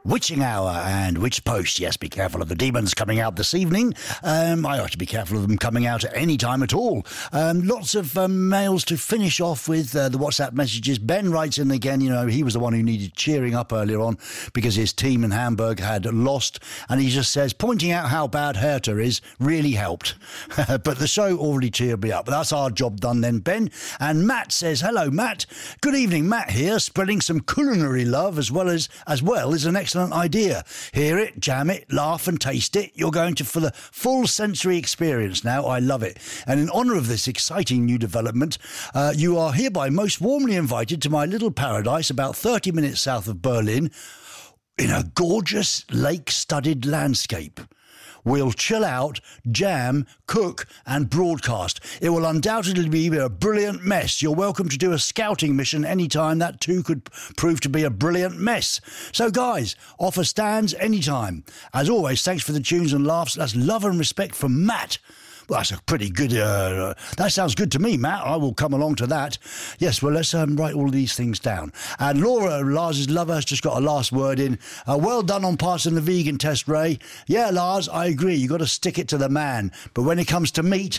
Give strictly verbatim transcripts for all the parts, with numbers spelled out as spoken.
Witching Hour and Witch Post. Yes, be careful of the demons coming out this evening. Um, I ought to be careful of them coming out at any time at all. Um, lots of um, mails to finish off with uh, the WhatsApp messages. Ben writes in again, you know, he was the one who needed cheering up earlier on because his team in Hamburg had lost. And he just says, pointing out how bad Hertha is really helped. But the show already cheered me up. But that's our job done then, Ben. And Matt says, hello, Matt. Good evening, Matt here, spreading some culinary love as well as, as well as an excellent idea. Hear it, jam it, laugh and taste it. You're going to for the full sensory experience now. I love it. And in honour of this exciting new development, uh, you are hereby most warmly invited to my little paradise about thirty minutes south of Berlin in a gorgeous lake-studded landscape. We'll chill out, jam, cook and broadcast. It will undoubtedly be a brilliant mess. You're welcome to do a scouting mission anytime. That too could prove to be a brilliant mess. So guys, offer stands anytime. As always, thanks for the tunes and laughs. That's love and respect from Matt. Well, that's a pretty good... Uh, that sounds good to me, Matt. I will come along to that. Yes, well, let's um, write all these things down. And Laura, Lars's lover, has just got a last word in. Uh, well done on passing the vegan test, Ray. Yeah, Lars, I agree. You've got to stick it to the man. But when it comes to meat...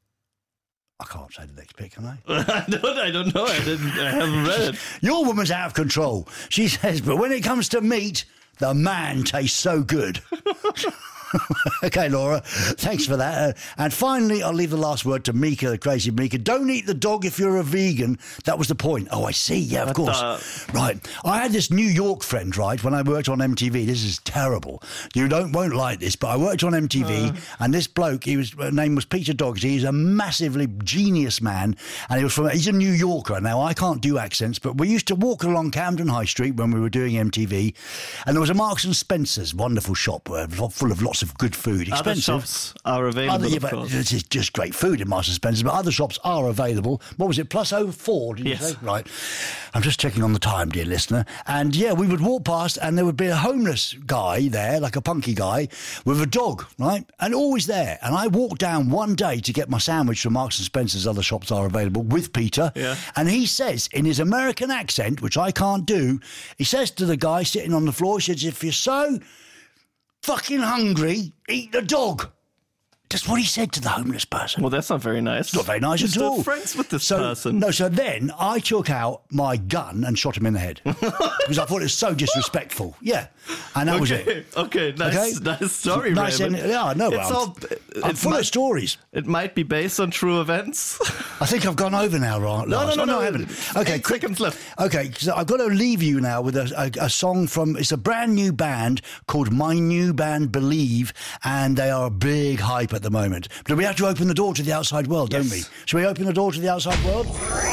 I can't say the next bit, can I? I don't, I don't know. I, didn't, I haven't read it. Your woman's out of control. She says, but when it comes to meat, the man tastes so good. Okay, Laura, thanks for that. Uh, and finally, I'll leave the last word to Mika, the crazy Mika. Don't eat the dog if you're a vegan. That was the point. Oh, I see. Yeah, of course. The... Right. I had this New York friend, right, when I worked on M T V. This is terrible. You don't won't like this, but I worked on M T V, uh... and this bloke, he was his name was Peter Dogsy. He's a massively genius man, and he was from. He's a New Yorker. Now, I can't do accents, but we used to walk along Camden High Street when we were doing M T V, and there was a Marks and Spencer's, wonderful shop, uh, full of lots of good food. Expensive. Other shops are available. Other, yeah, but it's just great food in Marks and Spencer's, but other shops are available. What was it? Plus oh four, did you yes. say? Right. I'm just checking on the time, dear listener. And yeah, we would walk past and there would be a homeless guy there, like a punky guy, with a dog, right? And always there. And I walked down one day to get my sandwich from Marks and Spencer's, other shops are available, with Peter. Yeah. And he says, in his American accent, which I can't do, he says to the guy sitting on the floor, he says, if you're so fucking hungry, eat the dog. That's what he said to the homeless person. Well, that's not very nice. It's not very nice You're at still all. friends with this so, person. No, so then I took out my gun and shot him in the head because I thought it was so disrespectful. Yeah, and that okay. was it. Okay, nice, okay? nice story, nice Raymond. End, yeah, I know. It's I'm, all, I'm it's full might, of stories. It might be based on true events. I think I've gone over now, right? No, no, no, oh, no, no, I haven't. Okay, eight quick. seconds left. Okay, because I've got to leave you now with a, a, a song from. It's a brand new band called My New Band Believe, and they are a big hype at the moment. But we have to open the door to the outside world, yes. don't we? Shall we open the door to the outside world?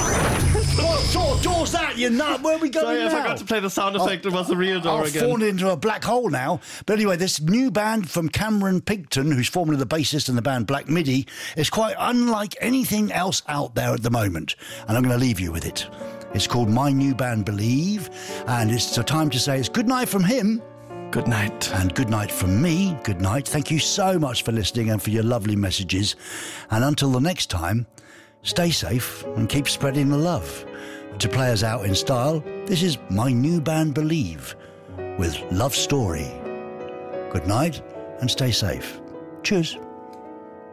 What sort of door's that, you nut? Where are we going Sorry, now? I forgot to play the sound effect. Oh, it was the real door I've again. fallen into a black hole now. But anyway, this new band from Cameron Pigton, who's formerly the bassist in the band Black Midi, is quite unlike anything else out there at the moment. And I'm going to leave you with it. It's called My New Band Believe. And it's a time to say it's good night from him. Good night. And good night from me. Good night. Thank you so much for listening and for your lovely messages. And until the next time, stay safe and keep spreading the love. To play us out in style, this is My New Band Believe with Love Story. Good night and stay safe. Cheers.